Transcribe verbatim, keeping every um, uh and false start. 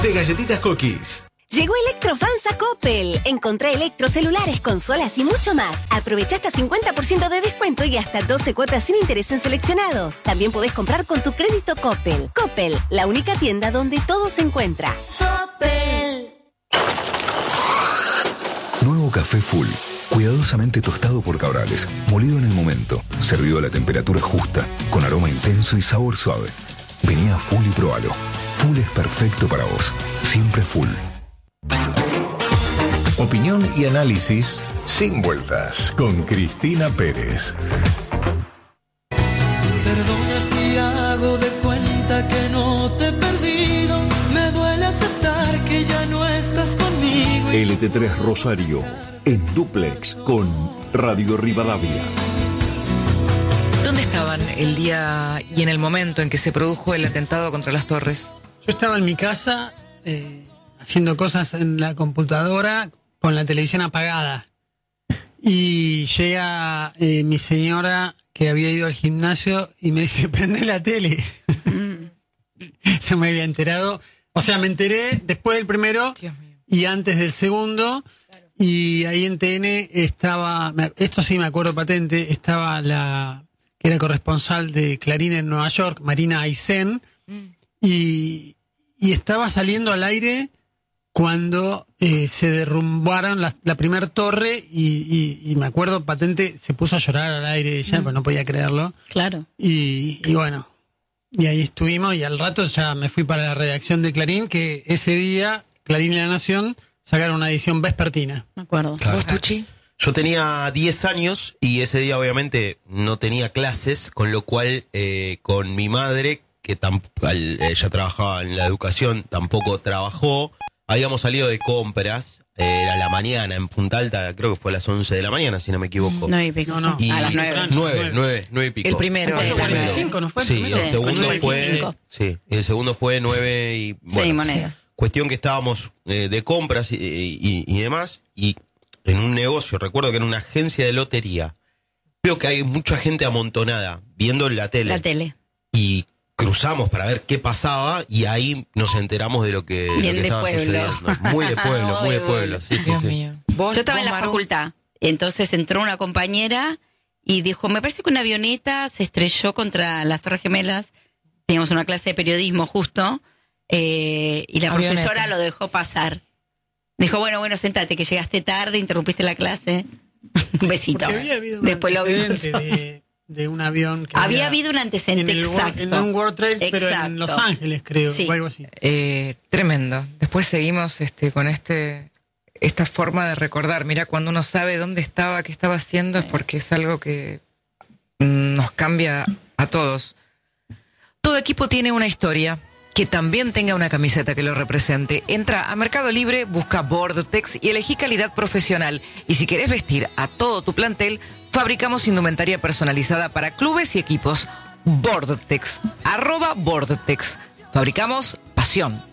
de galletitas Cookies. Llegó Electrofans a Coppel. Encontrá electro, celulares, consolas y mucho más. Aprovecha hasta cincuenta por ciento de descuento y hasta doce cuotas sin interés en seleccionados. También podés comprar con tu crédito Coppel. Coppel, la única tienda donde todo se encuentra. Coppel. Nuevo café Full. Cuidadosamente tostado por Cabrales. Molido en el momento. Servido a la temperatura justa. Con aroma intenso y sabor suave. Vení a Full y probalo. Full es perfecto para vos. Siempre Full. Opinión y análisis sin vueltas con Cristina Pérez. Perdona si hago de cuenta que no te he perdido. Me duele aceptar que ya no estás conmigo. L T tres Rosario en dúplex con Radio Rivadavia. ¿Dónde estaban el día y en el momento en que se produjo el atentado contra las Torres? Yo estaba en mi casa eh, haciendo cosas en la computadora con la televisión apagada. Y llega eh, mi señora que había ido al gimnasio y me dice, prende la tele. Mm. Yo me había enterado. O sea, me enteré después del primero y antes del segundo. Claro. Y ahí en T N estaba, esto sí me acuerdo patente, estaba la que era corresponsal de Clarín en Nueva York, Marina Aysén, mm. y, y estaba saliendo al aire cuando eh, se derrumbaron la, la primer torre y, y, y me acuerdo patente, se puso a llorar al aire ella, mm. pues no podía creerlo. Claro. Y, y bueno, y ahí estuvimos y al rato ya me fui para la redacción de Clarín, que ese día Clarín y La Nación sacaron una edición vespertina. Me acuerdo. Claro. ¿Vos, Tucci? Yo tenía diez años y ese día obviamente no tenía clases, con lo cual eh, con mi madre, que tamp- ella trabajaba en la educación, tampoco trabajó. Habíamos salido de compras, eh, era la mañana en Punta Alta, creo que fue a las once de la mañana, si no me equivoco. Nueve y pico. No, no. Y A las nueve. Nueve, nueve, nueve y pico. El primero. ocho cuarenta y cinco, ¿no fue? Sí, primero? el segundo ocho fue, cuarenta y cinco. sí, y el segundo fue nueve y bueno. Sí, monedas. Cuestión que estábamos eh, de compras y, y, y demás, y en un negocio, recuerdo que era una agencia de lotería. Veo que hay mucha gente amontonada viendo la tele. La tele. Y cruzamos para ver qué pasaba y ahí nos enteramos de lo que, lo Bien que de estaba pueblo. sucediendo. Muy de pueblo, muy de pueblo. Sí, sí, Dios sí. mío. ¿Vos, Yo estaba en vos, la Maru? facultad. Entonces entró una compañera y dijo, me parece que una avioneta se estrelló contra las Torres Gemelas. Teníamos una clase de periodismo justo. Eh, y la Avioneta. profesora lo dejó pasar. Dijo, bueno, bueno, sentate, que llegaste tarde, interrumpiste la clase. Un besito. Porque había habido un Después lo vimos. antecedente de, de un avión que Había habido un antecedente, en el World- exacto. en un World Trade, pero en Exacto. Los Ángeles, creo, Sí. o algo así. Eh, tremendo. Después seguimos este, con este esta forma de recordar. Mira, cuando uno sabe dónde estaba, qué estaba haciendo, es porque es algo que mm, nos cambia a todos. Todo equipo tiene una historia. Que también tenga una camiseta que lo represente. Entra a Mercado Libre, busca Vortex y elegí calidad profesional. Y si querés vestir a todo tu plantel, fabricamos indumentaria personalizada para clubes y equipos. Vortex, arroba Vortex. Fabricamos pasión.